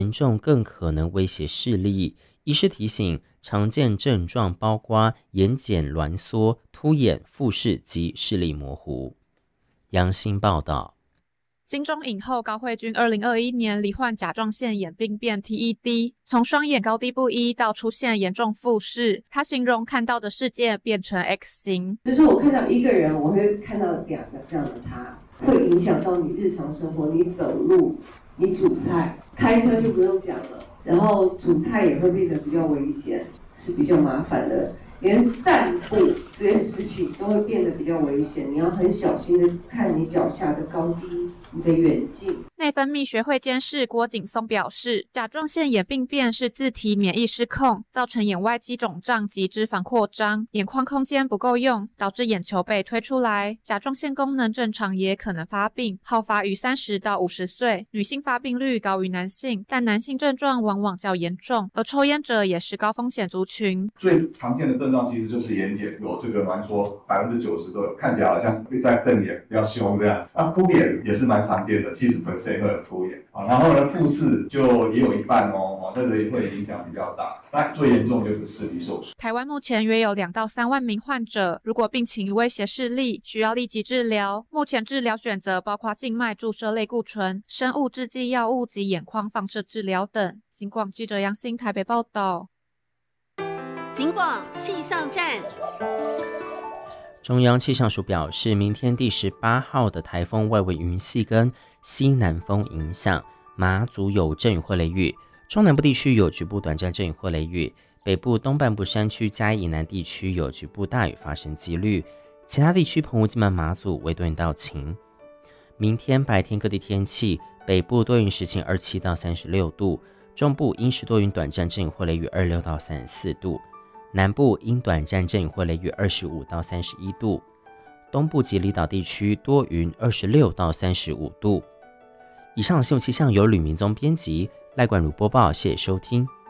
严重更可能威胁视力。医师提醒，常见症状包括眼睑挛缩、凸眼、复视及视力模糊。杨新报道。 金钟影后高慧君2021年罹患甲状腺眼病变 TED， 从双眼高低不一到出现严重复视，她形容看到的世界变成 X 型。 就是我看到一个人，我会看到两个这样的他，会影响到你日常生活，你走路，你煮菜，开车就不用讲了，然后煮菜也会变得比较危险，是比较麻烦的。连散步这件事情都会变得比较危险，你要很小心的看你脚下的高低，你的远近。 内分泌学会监事郭景松表示，甲状腺眼病变是自体免疫失控，造成眼外肌肿胀及脂肪扩张，眼眶空间不够用，导致眼球被推出来。甲状腺功能正常也可能发病，好发于30到50岁，女性发病率高于男性，但男性症状往往较严重，而抽烟者也是高风险族群。 最常见的症状其实就是眼睑有这个挛缩，90%都有，看起来好像在瞪眼，比较凶这样。凸眼也是蛮常见的，70%会有凸眼。然后呢，复视就也有一半哦，但是会影响比较大。那最严重就是视力受损。 台湾目前约有2到3万名患者，如果病情威胁视力，需要立即治疗。目前治疗选择包括静脉注射类固醇、生物制剂药物及眼眶放射治疗等。警广记者杨欣台北报道。 警广气象站。 中央气象署表示，明天第18号的台风外围云系跟西南风影响，马祖有阵雨或雷雨，中南部地区有局部短暂阵雨或雷雨，北部东半部山区嘉义以南地区有局部大雨发生几率，其他地区澎湖、金门、马祖为多云到晴。明天白天各地天气，北部多云时晴27到36度，中部阴时多云短暂阵雨或雷雨26到34度，南部因短暂阵雨或雷雨25到31度，东部及离岛地区多云26到35度。以上新闻气象由吕明宗编辑，赖冠如播报，谢谢收听。